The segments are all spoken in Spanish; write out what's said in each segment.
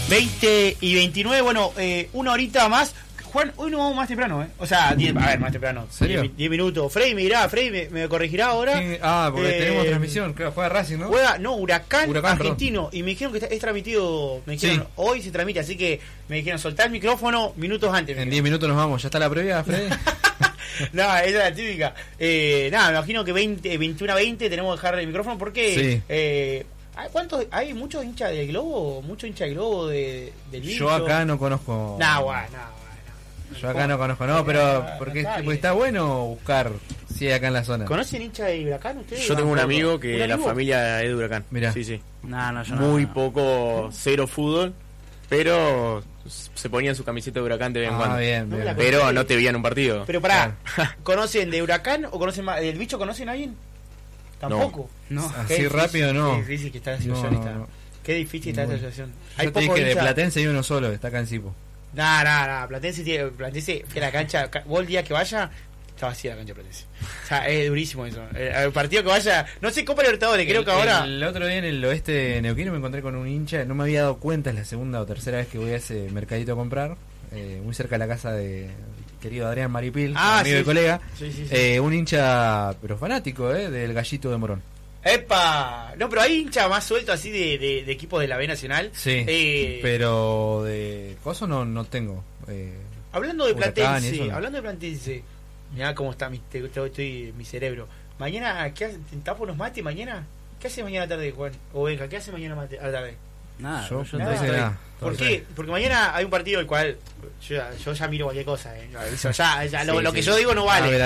20:29, bueno, una horita más. Juan, hoy nos vamos más temprano, ¿eh? O sea, más temprano. ¿Serio? 10 minutos. Freddy me dirá, me corregirá ahora. Sí, porque tenemos transmisión, claro, juega Racing, ¿no? Huracán Argentino. Y me dijeron que es transmitido, hoy se transmite, así que me dijeron soltar el micrófono minutos antes. En 10 minutos nos vamos, ¿ya está la previa, Freddy? No, esa es la típica. Me imagino que 21:20 tenemos que dejar el micrófono porque... Sí. ¿Cuántos? ¿Hay muchos hinchas del Globo? ¿Muchos hinchas del Globo del Bicho? Yo acá no conozco... Yo acá no conozco, pero porque está bueno buscar si hay acá en la zona. ¿Conocen hinchas de Huracán ustedes? Yo tengo un amigo que la familia es de Huracán. Mirá. Sí. No, yo muy poco, cero fútbol, pero se ponían su camiseta de Huracán de vez en cuando. Bien. Pero no te veían un partido. Pero pará, ¿conocen de Huracán o conocen más del Bicho? ¿Conocen a alguien? Tampoco. No. Así rápido no. Qué difícil que está la situación. No. Qué difícil está esta situación. Yo te dije de Platense hay uno solo, está acá en Cipo. Platense, fui a la cancha, vos el día que vaya, está vacía la cancha de Platense. O sea, es durísimo eso. El partido que vaya, no sé, Copa Libertadores, creo que ahora... El otro día en el oeste de Neuquén me encontré con un hincha, no me había dado cuenta, es la segunda o tercera vez que voy a ese mercadito a comprar, muy cerca de la casa de querido Adrián Maripil, amigo y colega. Sí. Un hincha, pero fanático, del Gallito de Morón. ¡Epa! No, pero hay hincha más suelto así de equipos de la B Nacional. Sí, pero de coso no tengo. Hablando de Platense, mirá cómo está estoy mi cerebro. Mañana, ¿qué hace? ¿Tapa unos mates mañana? ¿Qué hace mañana tarde, Juan? O Benja, ¿qué hace mañana a la tarde? Nada, yo no sé nada. ¿Por qué? Porque mañana hay un partido el cual yo ya miro cualquier cosa. Lo que yo digo no vale.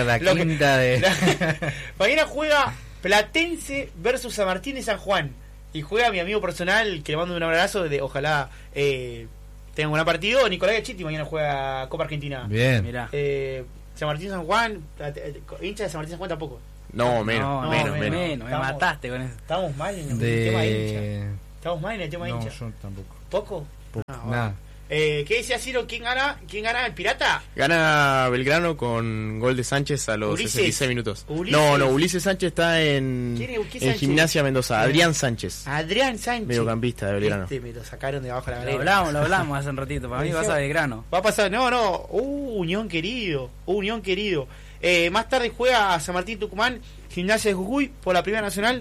Mañana juega Platense versus San Martín de San Juan. Y juega mi amigo personal, que le mando un abrazo, ojalá tenga un buen partido. Nicolás Gachetti mañana juega Copa Argentina. Bien. Mirá. San Martín San Juan, hincha de San Martín San Juan tampoco. Menos. Me mataste con eso. Estamos mal en el tema hincha. Estamos mal en el tema hincha. No, yo tampoco. ¿Poco? Nada. ¿Qué decía Ciro? ¿Quién gana? ¿El Pirata? Gana Belgrano con gol de Sánchez a los 66 minutos. Ulises Sánchez está en Gimnasia Mendoza. Adrián Sánchez. Mediocampista de Belgrano. Me lo sacaron de abajo de la galera. Lo hablamos hace un ratito. Para mí vas a Belgrano. Va a pasar, Unión querido. Más tarde juega San Martín Tucumán, Gimnasia de Jujuy por la Primera Nacional.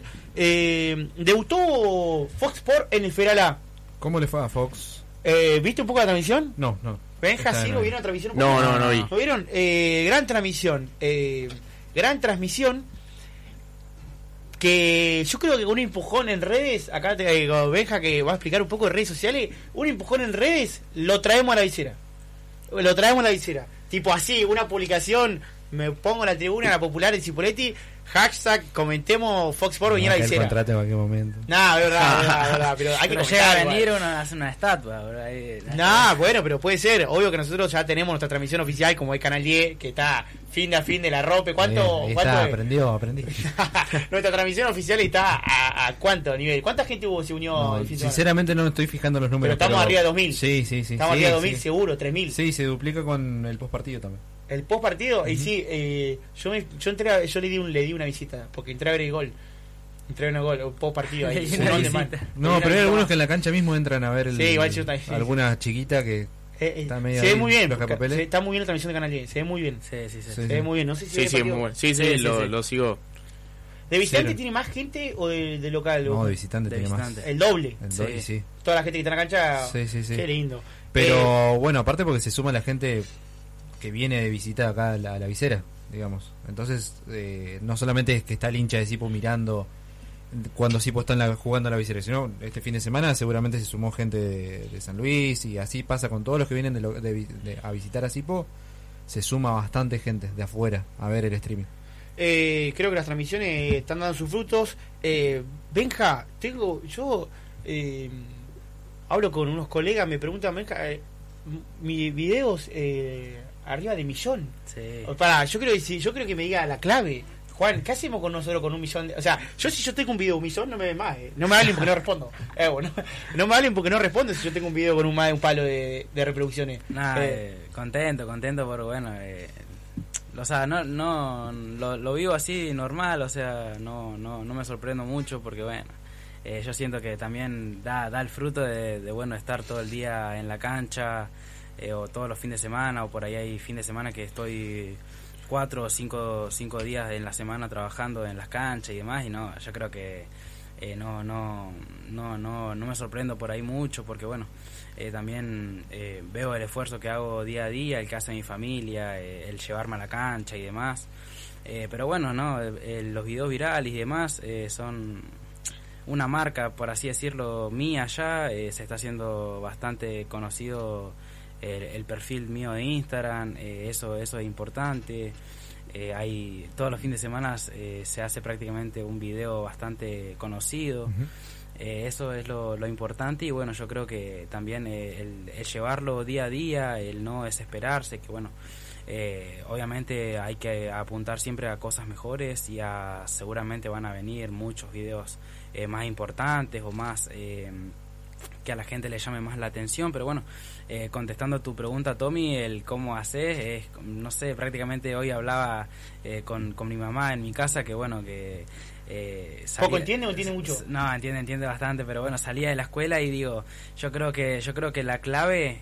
Debutó Fox Sport en el Federal A. ¿Cómo le fue a Fox? ¿Viste un poco la transmisión? No. Benja, sí, lo vieron la transmisión. No vi. ¿Lo vieron? Gran transmisión. Que yo creo que con un empujón en redes, acá Benja que va a explicar un poco de redes sociales, un empujón en redes, lo traemos a la visera. Tipo así, una publicación, me pongo en la tribuna, la popular en Cipolletti, hashtag comentemos Fox Sports venía a la visera. Contrato en cualquier momento. Verdad, pero hay que llega a venir a hacer una estatua. Bueno, pero puede ser. Obvio que nosotros ya tenemos nuestra transmisión oficial, como es Canal 10, que está fin de la rope. ¿Cuánto? Aprendí. Nuestra transmisión oficial está a ¿cuánto nivel? ¿Cuánta gente se unió? Sinceramente no estoy fijando los números. Pero estamos arriba de 2000. Sí. Estamos arriba de 2000 seguro, 3000. Sí, se duplica con el postpartido también. El post partido, y sí, yo le di una visita, porque entré a ver el gol. Post partido ahí. No, pero hay algunos que en la cancha mismo entran a ver alguna chiquita que está medio se ve muy bien, está muy bien la transmisión de Canal 10, se ve muy bien. Se ve muy bien, no sé si muy bueno. Sí, lo sigo. ¿De visitante tiene más gente o de local? No, de visitante tiene más. El doble. Sí. Toda la gente que está en la cancha. Sí. Qué lindo. Pero bueno, aparte porque se suma la gente que viene de visita acá a la visera, digamos. Entonces, no solamente es que está el hincha de Cipo mirando cuando Cipo está jugando a la visera, sino este fin de semana seguramente se sumó gente de San Luis, y así pasa con todos los que vienen a visitar a Cipo, se suma bastante gente de afuera a ver el streaming. Creo que las transmisiones están dando sus frutos. Benja, hablo con unos colegas, me preguntan, Benja, mis videos arriba de 1.000.000. Yo creo que me diga la clave. Juan, ¿qué hacemos con nosotros con 1.000.000? O sea, si yo tengo un video de 1.000.000, no me ven más. No me hablen porque no respondo. No me hablen porque no respondo si yo tengo un video con más de un palo de reproducciones. Contento por bueno. O sea, no lo vivo así normal, o sea, no me sorprendo mucho porque bueno, yo siento que también da el fruto de bueno, estar todo el día en la cancha, o todos los fines de semana, o por ahí hay fin de semana que estoy 4 o 5 días en la semana trabajando en las canchas y demás, y no, yo creo que no me sorprendo por ahí mucho, porque bueno, también veo el esfuerzo que hago día a día, el que hace mi familia, el llevarme a la cancha y demás, pero bueno, no, los videos virales y demás son una marca, por así decirlo, mía ya, se está haciendo bastante conocido el perfil mío de Instagram, eso es importante. Hay todos los fines de semana se hace prácticamente un video bastante conocido. Eso es lo importante, y bueno, yo creo que también el llevarlo día a día, el no desesperarse, que bueno, obviamente hay que apuntar siempre a cosas mejores, y seguramente van a venir muchos videos más importantes o más que a la gente le llame más la atención, pero bueno, contestando a tu pregunta, Tommy, el cómo haces, no sé, prácticamente hoy hablaba con mi mamá en mi casa, que bueno, que ¿poco entiende o entiende mucho? No, entiende bastante, pero bueno, salía de la escuela y digo, yo creo que la clave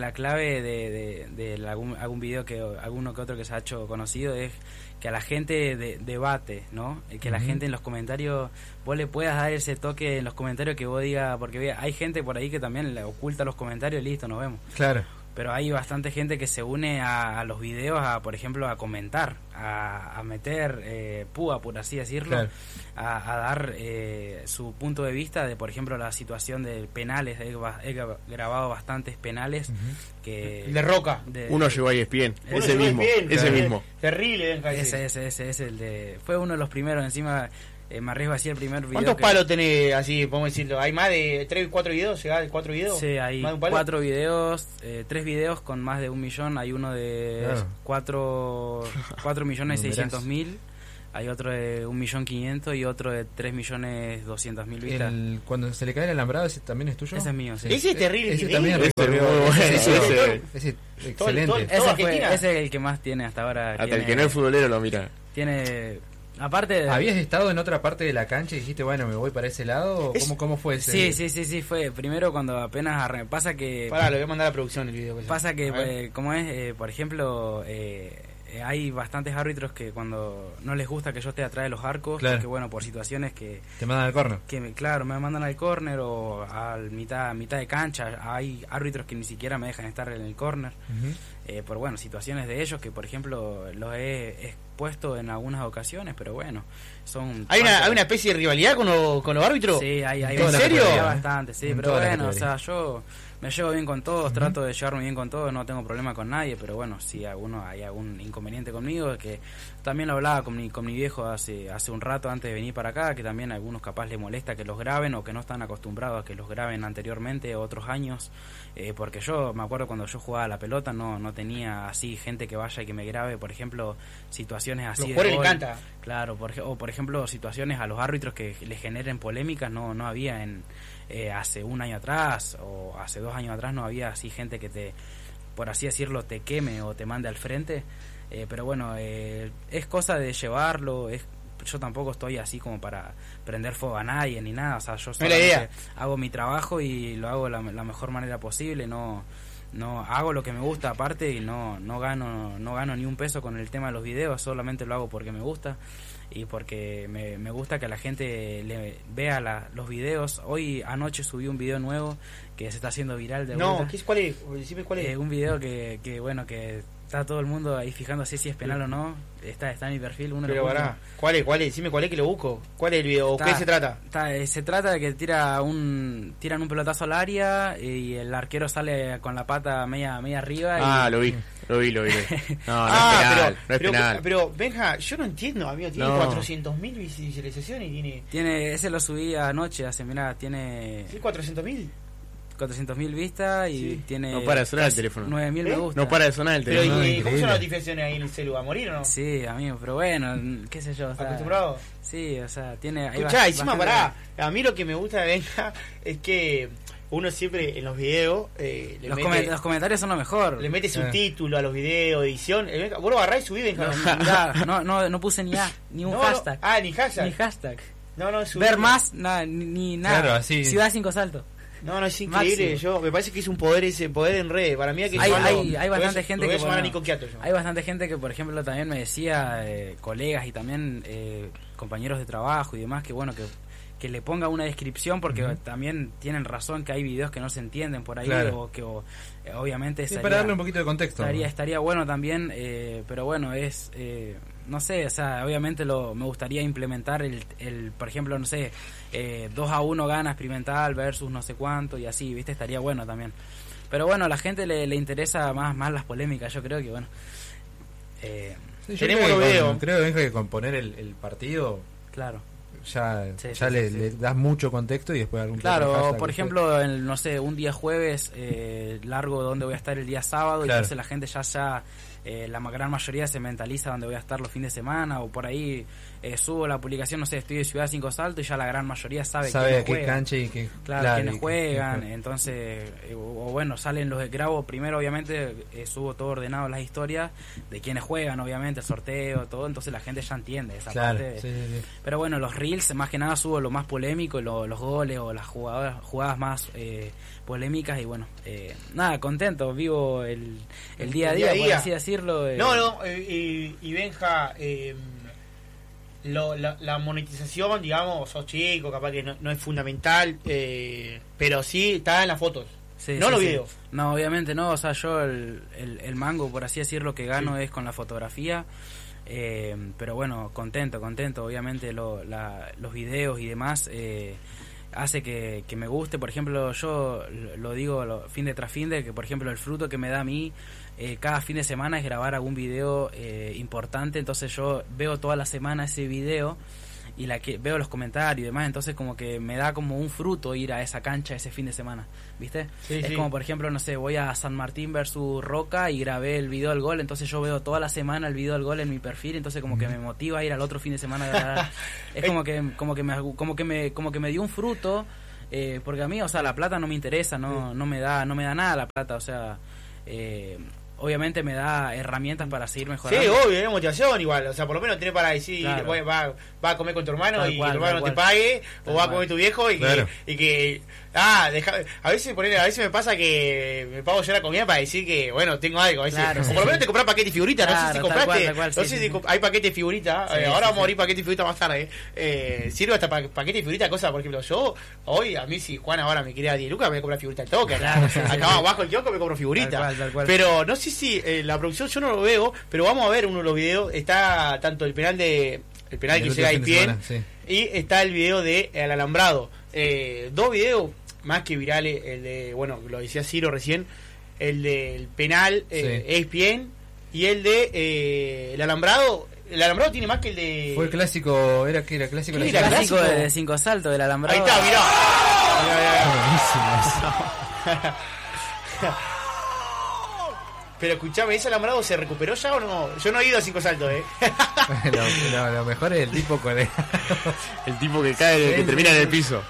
de algún video que alguno que otro que se ha hecho conocido es que a la gente debate, ¿no? Que la gente en los comentarios, vos le puedas dar ese toque en los comentarios, que vos digas, porque hay gente por ahí que también le oculta los comentarios y listo, nos vemos. Claro. Pero hay bastante gente que se une a los videos, por ejemplo, a comentar, a meter púa, por así decirlo, claro, a dar su punto de vista de, por ejemplo, la situación de penales. He grabado bastantes penales que de Roca. Uno llegó a ESPN, ese mismo. Terrible, Benja. Ese es el de... Fue uno de los primeros, encima... me arriesgo a decir el primer video. ¿Cuántos palos tenés, así podemos decirlo? ¿Hay más de 3 o 4 videos? ¿Llegás de 4 videos? Sí, hay 4 videos, 3 videos con más de 1 millón. Hay uno de 4.600.000. Hay otro de 1.500.000 y otro de 3.200.000 vistas. Cuando se le cae el alambrado, ¿ese también es tuyo? Ese es mío, sí. Ese es terrible. Ese también es excelente. Ese es el que más tiene hasta ahora. Hasta el que no es futbolero lo mira. Tiene... Aparte ¿habías estado en otra parte de la cancha y dijiste, bueno, me voy para ese lado? ¿Cómo fue ese? Sí, fue primero cuando apenas pasa que... Pará, lo voy a mandar a la producción el video. Pasa que, como es, por ejemplo, hay bastantes árbitros que cuando no les gusta que yo esté atrás de los arcos, claro, porque bueno, por situaciones que... ¿Te mandan al córner? Claro, me mandan al córner o a mitad de cancha. Hay árbitros que ni siquiera me dejan estar en el córner. Por bueno, situaciones de ellos que, por ejemplo, los he expuesto en algunas ocasiones, pero bueno, son... ¿Hay una especie de rivalidad con los árbitros? Sí, hay ¿en serio? Bastante, sí, pero bueno, o sea, yo me llevo bien con todos, trato de llevarme bien con todos, no tengo problema con nadie, pero bueno, si hay algún inconveniente conmigo, que también lo hablaba con mi viejo hace un rato antes de venir para acá, que también a algunos capaz les molesta que los graben, o que no están acostumbrados a que los graben anteriormente, otros años, porque yo me acuerdo cuando yo jugaba a la pelota, no tenía así gente que vaya y que me grabe, por ejemplo, situaciones así de gol. Le encanta. Claro, por ejemplo, situaciones a los árbitros que les generen polémicas, no había hace un año atrás o hace 2 años atrás, no había así gente que te, por así decirlo, te queme o te mande al frente, pero bueno, es cosa de llevarlo, yo tampoco estoy así como para prender fuego a nadie ni nada, o sea, yo solamente hago mi trabajo y lo hago de la mejor manera posible, no hago lo que me gusta aparte, y no gano ni un peso con el tema de los videos, solamente lo hago porque me gusta y porque me gusta que la gente vea los videos. Hoy anoche subí un video nuevo que se está haciendo viral de vuelta. ¿Cuál es? Decime cuál es. Un video que bueno, que está todo el mundo ahí fijándose si es penal o no. Está en mi perfil. Pero pará, ¿cuál es? Decime cuál es, que lo busco. ¿Cuál es el video? ¿Qué se trata? Se trata de que tiran un pelotazo al área y el arquero sale con la pata media arriba. Lo vi. No es penal. Pero Benja, yo no entiendo, amigo. Tiene 400.000 visualizaciones y tiene... Ese lo subí anoche, tiene... ¿Sí, 400.000? 400.000 vistas y tiene... No para de sonar el teléfono. 9.000 me gusta. No para de sonar el teléfono. Pero ¿cómo son las notificaciones ahí en el celular? ¿A morir o no? Sí, amigo, pero bueno, qué sé yo. O sea, ¿acostumbrado? Sí, o sea, tiene... Escuchá, encima pará. A mí lo que me gusta de Benja es que uno siempre en los videos los comentarios son lo mejor. Le mete subtítulo a los videos, edición. Vos lo agarrás y subís, Benja. No puse ni un hashtag. Ni hashtag. Ni hashtag. No, es ver más, ni nada. Claro, así. Ciudad 5 Saltos. No, es increíble. Me parece que es un poder en red. Para mí que hay bastante gente que hay bastante gente que, por ejemplo, también me decía, colegas y también compañeros de trabajo y demás, que bueno, que le ponga una descripción, porque también tienen razón que hay videos que no se entienden por ahí, claro. o que obviamente para darle un poquito de contexto. Estaría bueno también, pero bueno, es no sé, o sea, obviamente me gustaría implementar el por ejemplo, no sé, 2-1 gana experimental versus no sé cuánto y así, ¿viste? Estaría bueno también. Pero bueno, a la gente le interesa más las polémicas, yo creo que bueno. Tenemos un video. Creo que con poner el partido, claro, ya le das mucho contexto y después algún claro, por ejemplo, no sé, un día jueves largo donde voy a estar el día sábado, claro. Y entonces la gente ya la gran mayoría se mentaliza donde voy a estar los fines de semana, o por ahí subo la publicación, no sé, estoy de Ciudad 5 Saltos y ya la gran mayoría sabe a qué cancha y qué, quiénes juegan, entonces o bueno, salen los grabo primero, obviamente subo todo ordenado, las historias de quiénes juegan, obviamente el sorteo, todo, entonces la gente ya entiende esa parte. Sí. Pero bueno, los reels más que nada subo lo más polémico, los goles o las jugadas más polémicas, y bueno, nada, contento, vivo el día a día, por así decirlo. Y Benja, la monetización, digamos, sos chico, capaz que no es fundamental, pero sí está en las fotos, los videos. No, obviamente no, o sea, yo el mango, por así decirlo, que gano es con la fotografía, pero bueno, contento, obviamente los videos y demás hace que me guste. Por ejemplo, yo lo digo fin tras fin, que por ejemplo el fruto que me da a mí cada fin de semana es grabar algún video importante, entonces yo veo toda la semana ese video y veo los comentarios y demás, entonces como que me da como un fruto ir a esa cancha ese fin de semana, ¿viste? Es como, por ejemplo, no sé, voy a San Martín versus Roca y grabé el video del gol, entonces yo veo toda la semana el video del gol en mi perfil, entonces como que me motiva a ir al otro fin de semana a grabar. Es como que me dio un fruto, porque a mí, o sea, la plata no me interesa, no me da nada la plata, o sea, obviamente me da herramientas para seguir mejorando. Sí, obvio, es motivación igual, o sea, por lo menos tenés para decir, claro. Va a comer con tu hermano y tu hermano no te pague, o va a comer tu viejo y que a veces me pasa que me pago yo la comida para decir que, bueno, tengo algo, a veces, o por lo menos te compras paquete de figuritas, claro, no sé si compraste, no sé si hay paquete de figuritas, ahora vamos a abrir paquete de figuritas más tarde, sirve hasta paquete de figuritas, cosas, por ejemplo, yo, hoy, a mí si Juan ahora me quiere dar 10 lucas, me voy a comprar figuritas al toque, acá abajo el kiosco me compro figuritas, pero no sé si la producción yo no lo veo, pero vamos a ver uno de los videos, está tanto el penal que llega ahí bien, y está el video de El Alambrado, dos videos más que virales, el de, bueno, lo decía Ciro recién, el del penal es bien, y el de El Alambrado tiene más que el de... Fue el clásico, era clásico. El clásico de 5 Saltos, del Alambrado. Ahí está, mirá. Pero escuchame, ¿ese Alambrado se recuperó ya o no? Yo no he ido a 5 Saltos, lo mejor es el tipo el tipo que cae, que termina en el piso.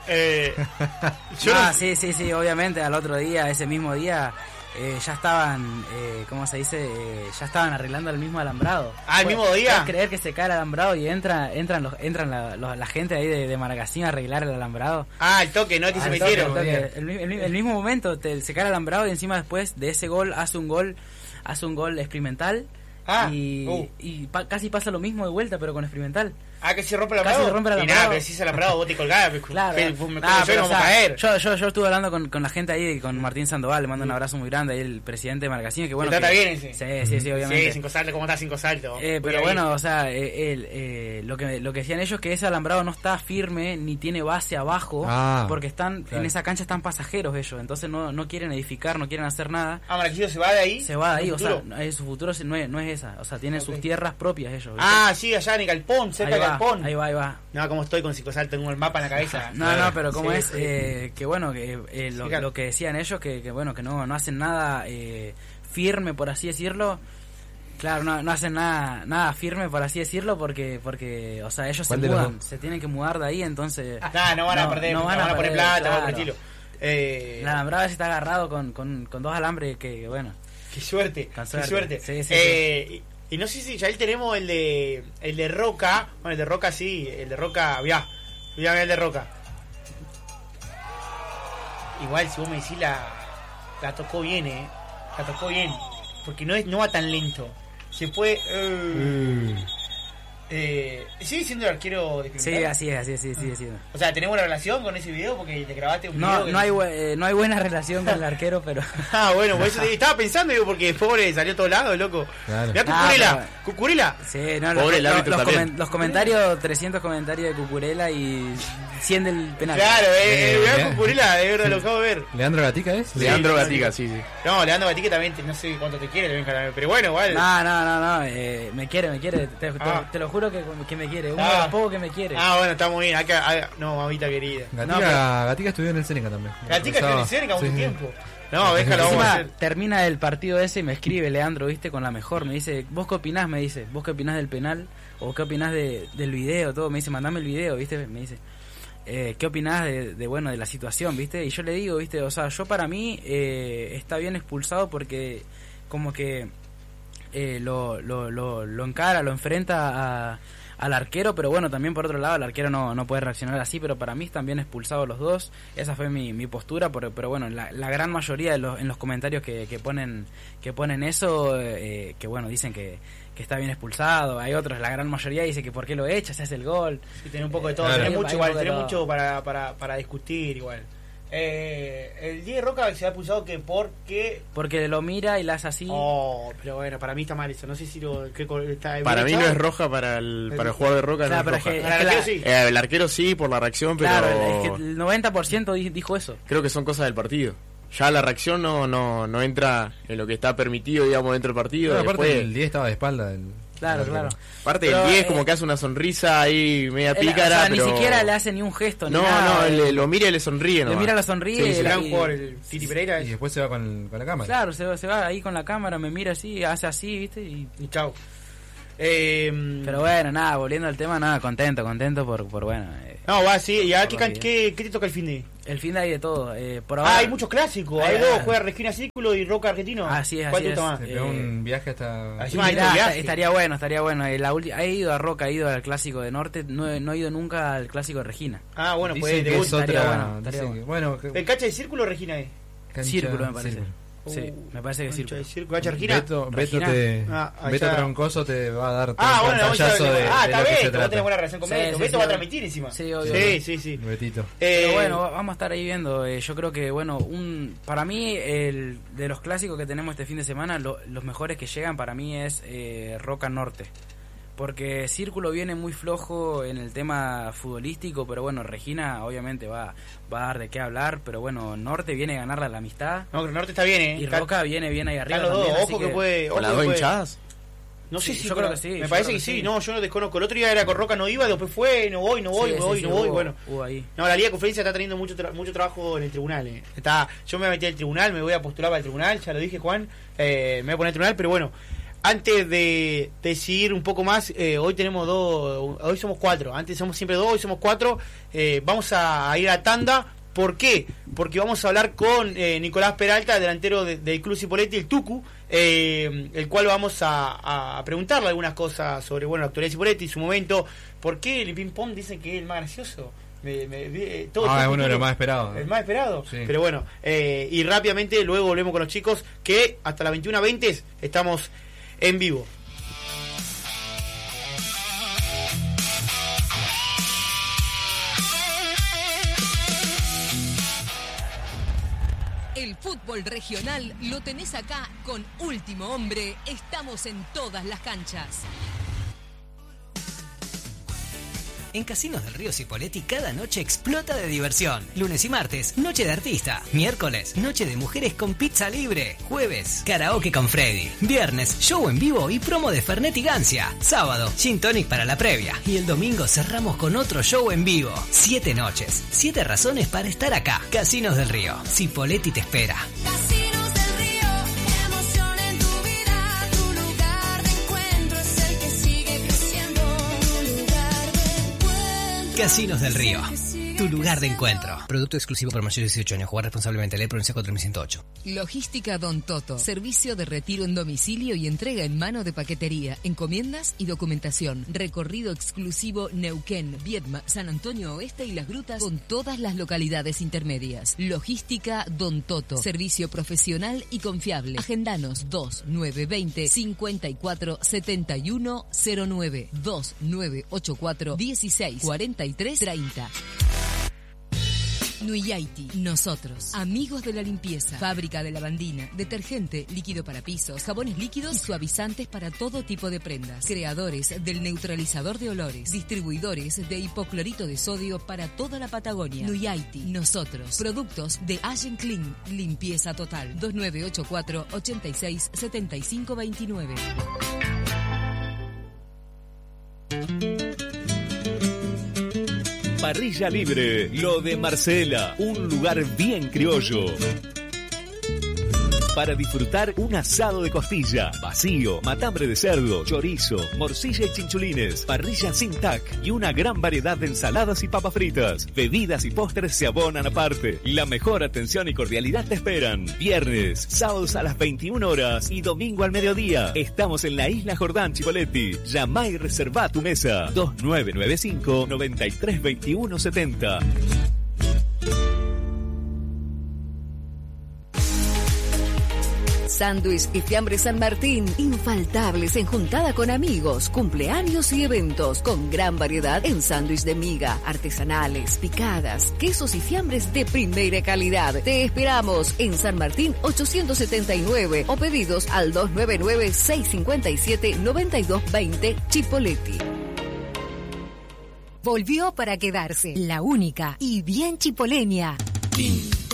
Sí, obviamente al otro día, ese mismo día, ya estaban, ¿cómo se dice? Ya estaban arreglando el mismo alambrado. ¿El mismo día? ¿Puedes creer que se cae el alambrado y entran la gente ahí de Maracín a arreglar el alambrado? El toque, no es que se metieron. El mismo momento se cae el alambrado y encima después de ese gol hace un gol experimental. Y casi pasa lo mismo de vuelta, pero con experimental. Que se rompe el alambrado. Casi se rompe el alambrado. Y nada, pero si es alambrado, vos te colgás. Claro. Yo estuve hablando con la gente ahí, con Martín Sandoval, le mando un abrazo muy grande, ahí el presidente de Maracín, que bueno. ¿Te trata bien ese? Sí, obviamente. Sí, 5 Saltos, ¿cómo está 5 Saltos? Pero bueno, o sea, lo que decían ellos, que ese alambrado no está firme, ni tiene base abajo, porque en esa cancha están pasajeros ellos, entonces no quieren edificar, no quieren hacer nada. Maracillo se va de ahí. Se va de ahí, o sea, su futuro no es esa, o sea, tienen sus tierras propias ellos. Sí, allá en el Galpón, cerca del Galpón. Ahí va. No, como estoy con 5 Saltos, tengo el mapa en la cabeza. No, pero como es, que bueno, que lo que decían ellos, que bueno, que no hacen nada firme, por así decirlo. Claro, no hacen nada firme, por así decirlo, porque o sea, ellos se mudan, se tienen que mudar de ahí, entonces... no van a perder, no van a poner plata, claro. Por el estilo. El alambrado se está agarrado con 2 alambres que bueno... Qué suerte. Sí. Y no sé si ya tenemos el de Roca. Bueno, el de Roca sí, el de Roca, Voy a ver el de Roca. Igual, si vos me decís, la tocó bien, La tocó bien. Porque no va tan lento. Se puede... ¿sigue siendo el arquero de Cristal? Sí, así es, sigue siendo. O sea, ¿tenés buena relación con ese video? Porque te grabaste un video. No hay buena relación con el arquero, pero... bueno, pues eso estaba pensando, digo, porque pobre salió a todos lados, loco. Claro. Mirá Cucurella. Sí, pobre, los comentarios, 300 comentarios de Cucurella y 100 del penal. Claro, mirá Cucurella, de verdad, lo acabo de ver. ¿Leandro Gatica es? Sí, Leandro Gatica, sí. No, Leandro Gatica también, no sé cuánto te quiere, pero bueno, igual. No, me quiere, te lo juro que me quiere, uno de los pocos que me quiere. Bueno, está muy bien, no, mamita querida. Gatica estudió en el Seneca también. Gatica estudió en el Seneca mucho tiempo. No, déjalo, vamos a hacer. Termina el partido ese y me escribe Leandro, ¿viste? Con la mejor, me dice, ¿vos qué opinás? Me dice, ¿vos qué opinás del penal? ¿O qué opinás del video? Todo, me dice, mandame el video, ¿viste? Me dice, ¿qué opinás de la situación, ¿viste? Y yo le digo, ¿viste? O sea, yo para mí está bien expulsado porque como que lo encara, lo enfrenta al arquero, pero bueno, también por otro lado el arquero no puede reaccionar así, pero para mí están bien expulsados los dos. Esa fue mi postura, pero bueno, la gran mayoría en los comentarios que ponen eso, que bueno, dicen que está bien expulsado. Hay otros, la gran mayoría dice que por qué lo echas, es el gol. Sí, tiene un poco de todo, claro. Tiene mucho para discutir igual. El Diego Roca se ha expulsado que porque lo mira y la hace así. Pero bueno, para mí está mal eso. No sé si está para mí no es roja para el jugador de Roca. Claro, no es roja. Para el arquero sí. El arquero sí por la reacción, pero claro, es que el 90% dijo eso. Creo que son cosas del partido. Ya la reacción no entra en lo que está permitido, digamos, dentro del partido. Pero aparte el 10 estaba de espalda. Claro. Aparte del 10 como que hace una sonrisa ahí media pícara, pero ni siquiera le hace ni un gesto. No, lo mira y le sonríe. Le mira, la sonríe. Sí, el Titi Pereira. Y después se va con la cámara. Claro, se va ahí con la cámara, me mira así, hace así, ¿viste? Y chao. Pero bueno, nada, volviendo al tema, nada, contento por bueno. Sí, y ahora ¿qué te toca el fin de? El fin de ahí de todo. Por ahora, hay muchos clásicos. Hay dos, juega Regina Círculo y Roca Argentino. Así es. ¿Cuál te gusta más? Un viaje hasta... Estaría bueno. He ido a Roca, he ido al clásico de Norte, no he ido nunca al clásico de Regina. Bueno, pues estaría bueno. ¿El cancha de Círculo Regina es? Círculo me parece. Sí, me parece que sí. Beto Troncoso te va a dar todo un pantallazo de está bien, vos tenés buena relación con Beto. Beto va a transmitir encima. Sí, obvio. Sí. Betito. Pero bueno, vamos a estar ahí viendo. Yo creo que, bueno, para mí, de los clásicos que tenemos este fin de semana, los mejores que llegan para mí es Roca Norte. Porque Círculo viene muy flojo en el tema futbolístico, pero bueno, Regina obviamente va a dar de qué hablar, pero bueno, Norte viene a ganarle a la amistad. No, Norte está bien, Y Roca viene bien ahí arriba. También, ojo que puede. ¿Con las dos hinchadas? No sé si yo creo que sí. Me parece que sí. No, yo no desconozco. El otro día era con Roca, no iba, después fue, no voy. Bueno, ahí. No, la Liga de Conferencia está teniendo mucho trabajo en el tribunal. Yo me metí al tribunal, me voy a postular para el tribunal, ya lo dije, Juan. Me voy a poner al tribunal, pero bueno. Antes de decidir un poco más, hoy tenemos hoy somos 4, antes somos siempre 2, hoy somos 4, vamos a ir a tanda. ¿Por qué? Porque vamos a hablar con Nicolás Peralta, delantero del Club Cipolletti, el Tucu, el cual vamos a preguntarle algunas cosas sobre la actualidad de Cipolletti, su momento. ¿Por qué el ping-pong dicen que es el más gracioso? Es uno de los más esperados. El más esperado. Sí. Pero bueno, y rápidamente luego volvemos con los chicos, que hasta las 21:20 estamos en vivo. El fútbol regional lo tenés acá con Último Hombre. Estamos en todas las canchas. En Casinos del Río Cipolletti cada noche explota de diversión. Lunes y martes, noche de artista. Miércoles, noche de mujeres con pizza libre. Jueves, karaoke con Freddy. Viernes, show en vivo y promo de Fernet y Gancia. Sábado, gin tonic para la previa. Y el domingo cerramos con otro show en vivo. 7 noches, 7 razones para estar acá. Casinos del Río, Cipolletti te espera. Casinos del Río, emoción en tu vida. Tu lugar de encuentro es el que sigue creciendo. Casinos del Río. tu lugar de encuentro. Producto exclusivo para mayores de 18 años. Jugar responsablemente. Ley Provincia 4108. Logística Don Toto. Servicio de retiro en domicilio y entrega en mano de paquetería, encomiendas y documentación. Recorrido exclusivo Neuquén, Viedma, San Antonio Oeste y Las Grutas con todas las localidades intermedias. Logística Don Toto. Servicio profesional y confiable. Agendanos 2920 54 71 09 2984 16 43 30. Nuyaiti, nosotros, amigos de la limpieza, fábrica de lavandina, detergente, líquido para pisos, jabones líquidos y suavizantes para todo tipo de prendas, creadores del neutralizador de olores, distribuidores de hipoclorito de sodio para toda la Patagonia. Nuyaiti, nosotros, productos de Allen Clean, limpieza total, 2984 86 75 29. Parrilla Libre, lo de Marcela, un lugar bien criollo. Para disfrutar un asado de costilla, vacío, matambre de cerdo, chorizo, morcilla y chinchulines, parrilla sin tac y una gran variedad de ensaladas y papas fritas. Bebidas y postres se abonan aparte. La mejor atención y cordialidad te esperan. Viernes, sábados a las 21 horas y domingo al mediodía. Estamos en la Isla Jordán, Chipoleti. Llama y reserva tu mesa. 2995 932170. Sándwich y fiambre San Martín, infaltables en juntada con amigos, cumpleaños y eventos, con gran variedad en sándwich de miga, artesanales, picadas, quesos y fiambres de primera calidad. Te esperamos en San Martín 879 o pedidos al 299-657-9220 Chipoleti. Volvió para quedarse, la única y bien chipoleña.